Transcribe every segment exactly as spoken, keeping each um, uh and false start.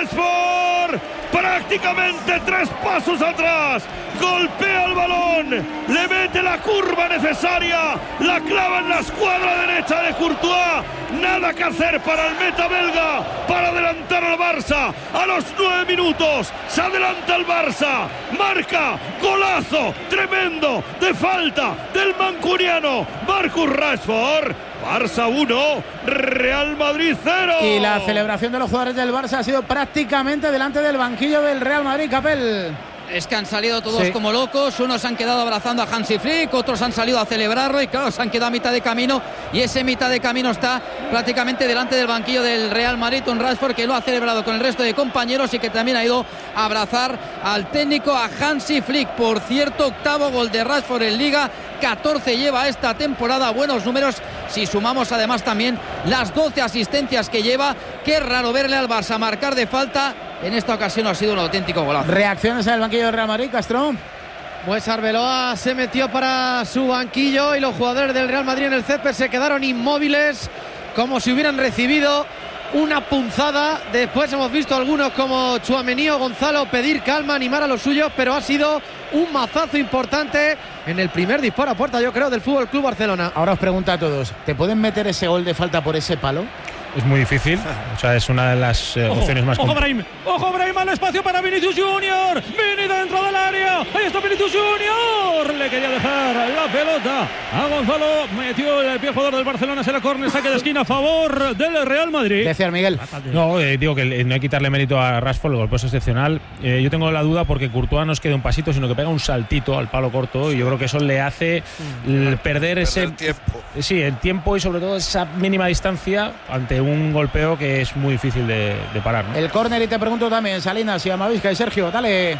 Rashford, prácticamente tres pasos atrás, golpea el balón, le mete la curva necesaria, la clava en la escuadra derecha de Courtois. Nada que hacer para el meta belga para adelantar al Barça. A los nueve minutos se adelanta el Barça, marca, golazo tremendo de falta del mancuniano Marcus Rashford. Barça uno, Real Madrid cero. Y la celebración de los jugadores del Barça ha sido prácticamente delante del banquillo del Real Madrid, Capel. Es que han salido todos sí. como locos. Unos han quedado abrazando a Hansi Flick, otros han salido a celebrarlo y claro, se han quedado a mitad de camino. Y ese mitad de camino está prácticamente delante del banquillo del Real Madrid. Un Rashford que lo ha celebrado con el resto de compañeros y que también ha ido a abrazar al técnico, a Hansi Flick. Por cierto, octavo gol de Rashford en Liga, catorce lleva esta temporada. Buenos números si sumamos además también las doce asistencias que lleva. Qué raro verle al Barça marcar de falta. En esta ocasión ha sido un auténtico golazo. Reacciones en el banquillo del Real Madrid, Castro. Pues Arbeloa se metió para su banquillo y los jugadores del Real Madrid en el césped se quedaron inmóviles, como si hubieran recibido una punzada. Después hemos visto algunos como Tchouaméni o Gonzalo pedir calma, animar a los suyos, pero ha sido un mazazo importante en el primer disparo a puerta, yo creo, del F C Barcelona. Ahora os pregunto a todos, ¿te pueden meter ese gol de falta por ese palo? Es muy difícil, o sea, es una de las eh, ojo, opciones más ojo Brahim, ojo Brahim, al espacio para Vinicius Junior, Vini dentro del área, ahí está Vinicius Junior, le quería dejar la pelota a Gonzalo, metió el pie jugador del Barcelona, será córner, saque de esquina a favor del Real Madrid. Decía Miguel. No, eh, digo que no hay que quitarle mérito a Rashford, el golpe es excepcional. Eh, yo tengo la duda porque Courtois no es que dé un pasito, sino que pega un saltito al palo corto y yo creo que eso le hace mm, perder ese el tiempo. Sí, el tiempo y sobre todo esa mínima distancia ante un golpeo que es muy difícil de, de parar, ¿no? El córner, y te pregunto también, Salinas y Amavisca y Sergio, dale.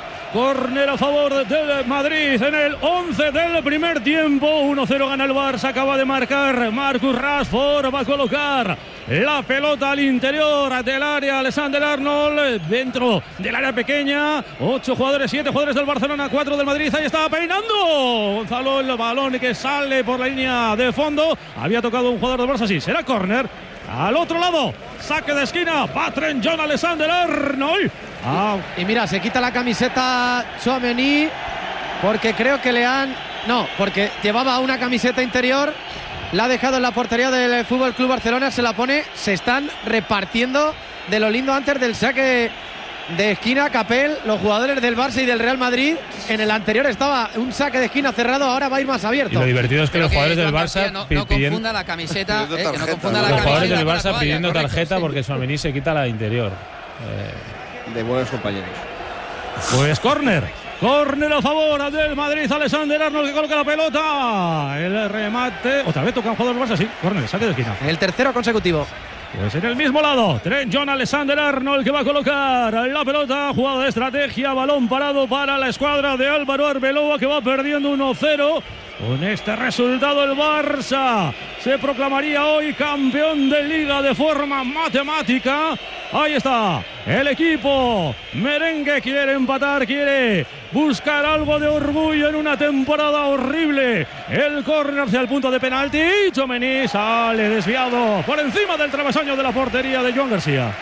Córner a favor del Madrid en el once del primer tiempo. uno cero gana el Barça, acaba de marcar Marcus Rashford, va a colocar la pelota al interior del área Alexander Arnold, dentro del área pequeña. Ocho jugadores, siete jugadores del Barcelona, cuatro del Madrid. Ahí está peinando Gonzalo el balón que sale por la línea de fondo. Había tocado un jugador del Barça, sí, será córner. Al otro lado, saque de esquina, va Trent John Alexander Arnold. Ah. Y mira, se quita la camiseta Tchouaméni porque creo que le han... No, porque llevaba una camiseta interior, la ha dejado en la portería del F C Barcelona, se la pone, se están repartiendo de lo lindo antes del saque de esquina. Capel, los jugadores del Barça y del Real Madrid, en el anterior estaba un saque de esquina cerrado, ahora va a ir más abierto. Y lo divertido es que Pero los que jugadores del García Barça no, pi- no pidiendo, confunda la camiseta, eh, que no confunda los la jugadores camiseta del con la Barça toalla, pidiendo correcto, tarjeta sí. porque Tchouaméni se quita la interior. Eh, de buenos compañeros. Pues córner, córner a favor del Madrid, Alexander Arnold que coloca la pelota, el remate, otra vez toca un jugador del Barça, sí, córner, saque de esquina. El tercero consecutivo. Pues en el mismo lado, Trent John Alexander Arnold que va a colocar la pelota, jugada de estrategia, balón parado para la escuadra de Álvaro Arbeloa que va perdiendo uno cero. Con este resultado el Barça se proclamaría hoy campeón de Liga de forma matemática. Ahí está, el equipo merengue quiere empatar, quiere buscar algo de orgullo en una temporada horrible. El córner hacia el punto de penalti, Tchouaméni sale desviado por encima del travesaño de la portería de Joan García.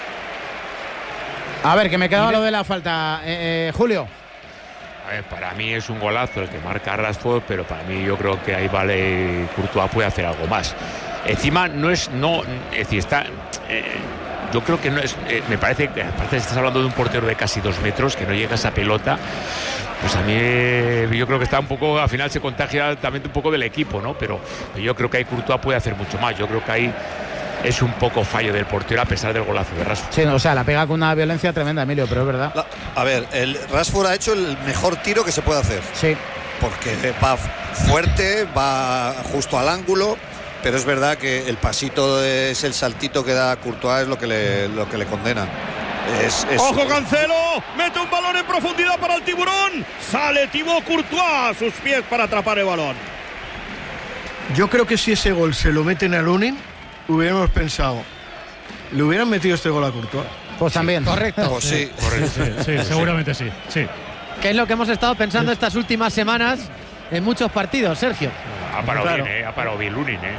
A ver, que me quedaba lo de la falta, eh, eh, Julio. A ver, para mí es un golazo el que marca Rashford, pero para mí yo creo que ahí vale, Courtois puede hacer algo más. Encima no es, no, es decir, está, eh, yo creo que no es, eh, me parece que aparte estás hablando de un portero de casi dos metros, que no llega a esa pelota, pues a mí eh, yo creo que está un poco, al final se contagia también un poco del equipo, ¿no? Pero yo creo que ahí Courtois puede hacer mucho más, yo creo que ahí es un poco fallo del portero a pesar del golazo de Rashford. Sí, o sea, la pega con una violencia tremenda, Emilio, pero es verdad. La, a ver, el Rashford ha hecho el mejor tiro que se puede hacer. Sí. Porque va fuerte, va justo al ángulo, pero es verdad que el pasito es el saltito que da Courtois, es lo que le, lo que le condena. Es, es, ¡Ojo Cancelo! Mete un balón en profundidad para el tiburón. Sale Thibaut Courtois a sus pies para atrapar el balón. Yo creo que si ese gol se lo meten a Lunin, hubiéramos pensado, ¿le hubieran metido este gol a Courtois? Pues también. Correcto. Pues sí, correcto. Sí, sí, seguramente sí, sí. Que es lo que hemos estado pensando estas últimas semanas en muchos partidos, Sergio. Ha parado Claro. bien, ¿eh? Ha parado bien Lunin, ¿eh?